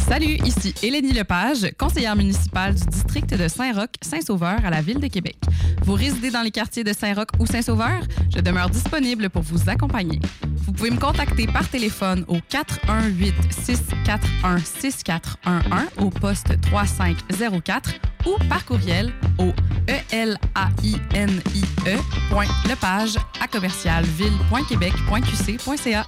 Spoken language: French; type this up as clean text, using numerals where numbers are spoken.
Salut, ici Hélénie Lepage, conseillère municipale du district de Saint-Roch, Saint-Sauveur à la Ville de Québec. Vous résidez dans les quartiers de Saint-Roch ou Saint-Sauveur? Je demeure disponible pour vous accompagner. Vous pouvez me contacter par téléphone au 418-641-6411 au poste 3504 ou par courriel au elaine.lepage@commercialville.québec.qc.ca.